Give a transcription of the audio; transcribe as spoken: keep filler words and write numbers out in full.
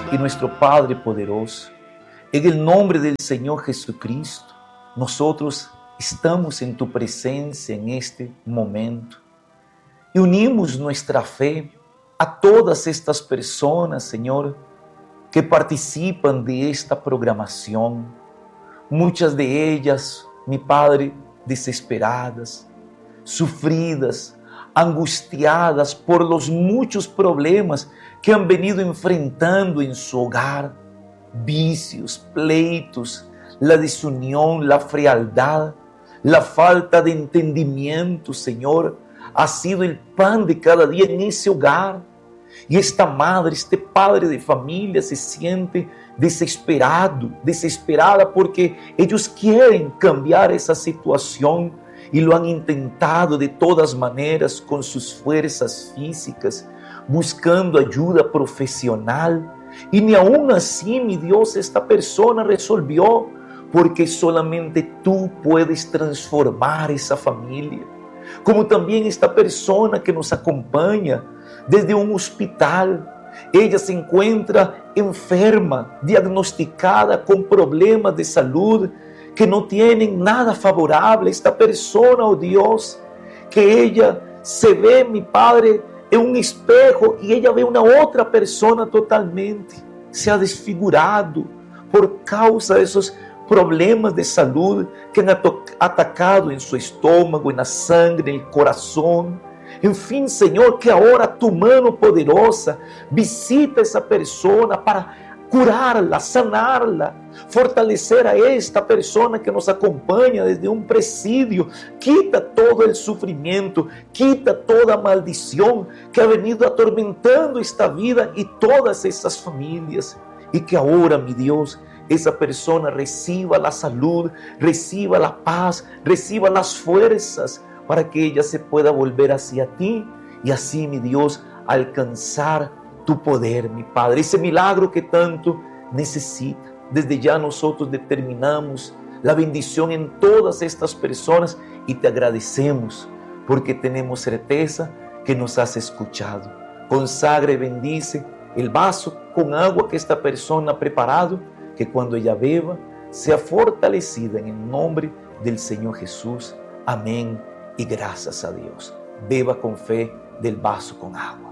y nuestro Padre poderoso, en el nombre del Señor Jesucristo, nosotros estamos en tu presencia en este momento y unimos nuestra fe a todas estas personas, Señor, que participan de esta programación. Muchas de ellas, mi Padre, desesperadas, sufridas, angustiadas por los muchos problemas que han venido enfrentando en su hogar, vicios, pleitos, la desunión, la frialdad, la falta de entendimiento, Señor, ha sido el pan de cada día en ese hogar. Y esta madre, este padre de familia se siente desesperado, desesperada porque ellos quieren cambiar esa situación y lo han intentado de todas maneras con sus fuerzas físicas, buscando ayuda profesional. Y ni aún así, mi Dios, esta persona resolvió, porque solamente tú puedes transformar esa familia. Como también esta persona que nos acompaña desde un hospital. Ella se encuentra enferma, diagnosticada con problemas de salud que no tienen nada favorable. Esta persona, oh Dios, que ella se ve, mi Padre, en un espejo y ella ve una otra persona totalmente. Se ha desfigurado por causa de esos problemas de salud que han atacado en su estómago, en la sangre, en el corazón. En fin, Señor, que ahora tu mano poderosa visita a esa persona para curarla, sanarla, fortalecer a esta persona que nos acompaña desde un presidio. Quita todo el sufrimiento, quita toda maldición que ha venido atormentando esta vida y todas esas familias. Y que ahora, mi Dios, esa persona reciba la salud, reciba la paz, reciba las fuerzas para que ella se pueda volver hacia ti y así, mi Dios, alcanzar tu poder, mi Padre, ese milagro que tanto necesita. Desde ya nosotros determinamos la bendición en todas estas personas y te agradecemos porque tenemos certeza que nos has escuchado. Consagra y bendice el vaso con agua que esta persona ha preparado, que cuando ella beba sea fortalecida en el nombre del Señor Jesús. Amén y gracias a Dios. Beba con fe del vaso con agua.